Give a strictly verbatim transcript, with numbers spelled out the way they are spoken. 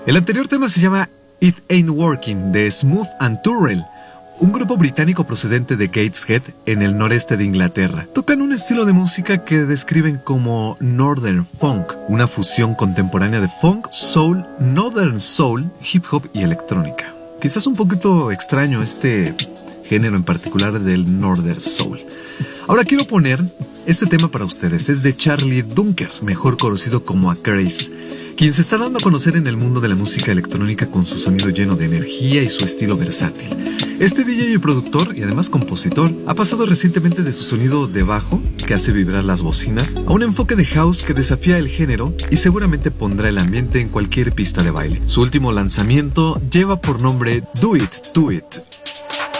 El anterior tema se llama It Ain't Working de Smooth and Turrell, un grupo británico procedente de Gateshead en el noreste de Inglaterra. Tocan un estilo de música que describen como Northern Funk, una fusión contemporánea de funk, soul, Northern Soul, hip hop y electrónica. Quizás un poquito extraño este género en particular del Northern Soul. Ahora quiero poner este tema para ustedes. Es de Charlie Dunker, mejor conocido como Acraze, quien se está dando a conocer en el mundo de la música electrónica con su sonido lleno de energía y su estilo versátil. Este D J y productor, y además compositor, ha pasado recientemente de su sonido de bajo, que hace vibrar las bocinas, a un enfoque de house que desafía el género y seguramente pondrá el ambiente en cualquier pista de baile. Su último lanzamiento lleva por nombre Do It, Do It.